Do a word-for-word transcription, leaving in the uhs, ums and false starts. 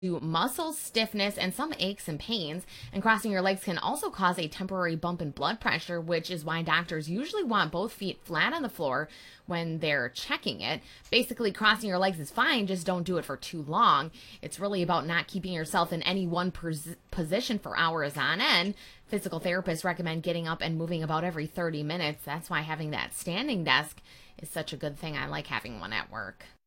to muscle stiffness and some aches and pains. And crossing your legs can also cause a temporary bump in blood pressure, which is why doctors usually want both feet flat on the floor when they're checking it. Basically, crossing your legs is fine, just don't do it for too long. It's really about not keeping yourself in any one pos- position for hours on end. Physical therapists recommend getting up and moving about every thirty minutes. That's why having that standing desk is such a good thing. I like having one at work.